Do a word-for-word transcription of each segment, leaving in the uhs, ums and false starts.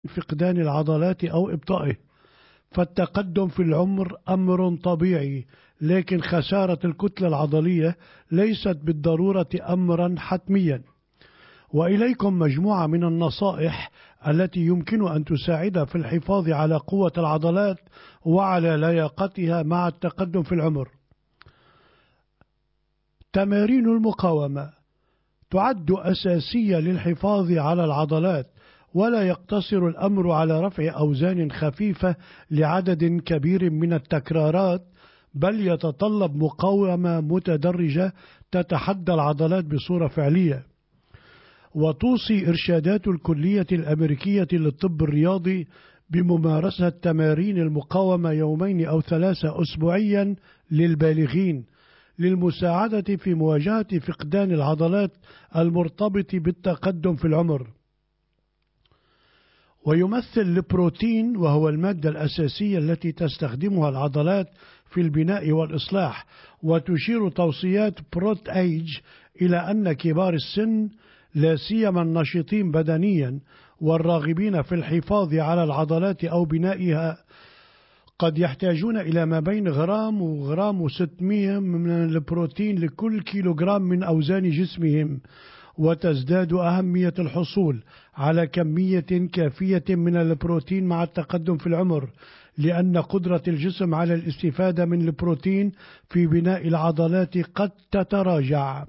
فقدان العضلات أو إبطائه. فالتقدم في العمر أمر طبيعي، لكن خسارة الكتلة العضلية ليست بالضرورة أمرا حتميا. وإليكم مجموعة من النصائح التي يمكن أن تساعد في الحفاظ على قوة العضلات وعلى لياقتها مع التقدم في العمر. تمارين المقاومة تعد أساسية للحفاظ على العضلات، ولا يقتصر الأمر على رفع أوزان خفيفة لعدد كبير من التكرارات، بل يتطلب مقاومة متدرجة تتحدى العضلات بصورة فعلية. وتوصي إرشادات الكلية الأمريكية للطب الرياضي بممارسة تمارين المقاومة يومين أو ثلاثة أسبوعيا للبالغين للمساعدة في مواجهة فقدان العضلات المرتبط بالتقدم في العمر. ويمثل البروتين، وهو المادة الأساسية التي تستخدمها العضلات في البناء والإصلاح، وتشير توصيات بروت أيج إلى أن كبار السن لا سيما النشيطين بدنيا والراغبين في الحفاظ على العضلات أو بنائها قد يحتاجون إلى ما بين غرام وغرام وستمائة من البروتين لكل كيلوغرام من أوزان جسمهم. وتزداد أهمية الحصول على كمية كافية من البروتين مع التقدم في العمر، لأن قدرة الجسم على الاستفادة من البروتين في بناء العضلات قد تتراجع.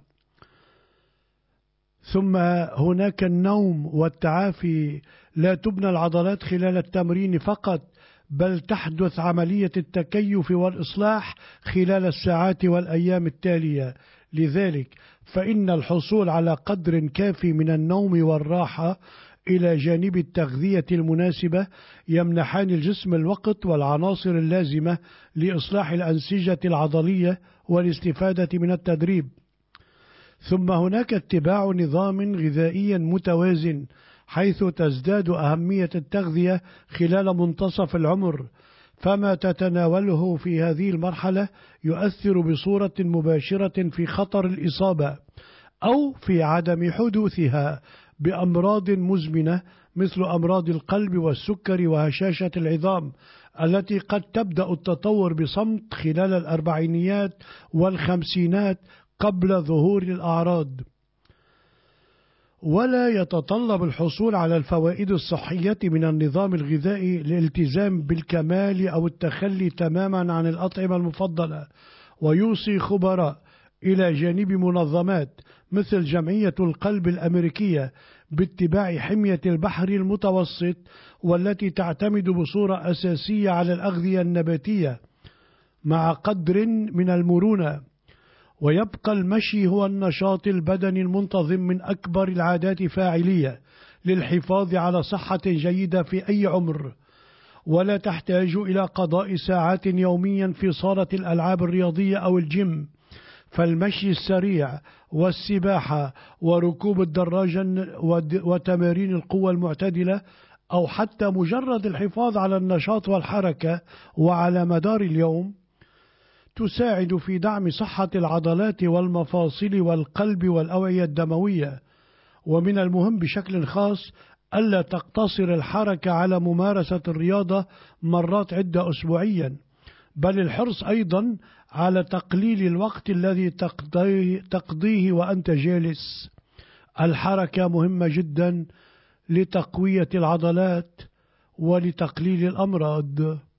ثم هناك النوم والتعافي. لا تبنى العضلات خلال التمرين فقط، بل تحدث عملية التكيف والإصلاح خلال الساعات والأيام التالية. لذلك فإن الحصول على قدر كافي من النوم والراحة إلى جانب التغذية المناسبة يمنحان الجسم الوقت والعناصر اللازمة لإصلاح الأنسجة العضلية والاستفادة من التدريب. ثم هناك اتباع نظام غذائي متوازن، حيث تزداد أهمية التغذية خلال منتصف العمر، فما تتناوله في هذه المرحلة يؤثر بصورة مباشرة في خطر الإصابة أو في عدم حدوثها بأمراض مزمنة مثل أمراض القلب والسكر وهشاشة العظام، التي قد تبدأ التطور بصمت خلال الأربعينيات والخمسينات قبل ظهور الأعراض. ولا يتطلب الحصول على الفوائد الصحية من النظام الغذائي الالتزام بالكمال أو التخلي تماما عن الأطعمة المفضلة. ويوصي خبراء إلى جانب منظمات مثل جمعية القلب الأمريكية باتباع حمية البحر المتوسط، والتي تعتمد بصورة أساسية على الأغذية النباتية مع قدر من المرونة. ويبقى المشي هو النشاط البدني المنتظم من أكبر العادات فاعلية للحفاظ على صحة جيدة في أي عمر، ولا تحتاج إلى قضاء ساعات يوميا في صالة الألعاب الرياضية أو الجيم. فالمشي السريع والسباحة وركوب الدراجة وتمارين القوة المعتدلة، أو حتى مجرد الحفاظ على النشاط والحركة وعلى مدار اليوم، تساعد في دعم صحة العضلات والمفاصل والقلب والأوعية الدموية. ومن المهم بشكل خاص ألا تقتصر الحركة على ممارسة الرياضة مرات عدة أسبوعيا، بل الحرص أيضا على تقليل الوقت الذي تقضيه, تقضيه وأنت جالس. الحركة مهمة جدا لتقوية العضلات ولتقليل الأمراض.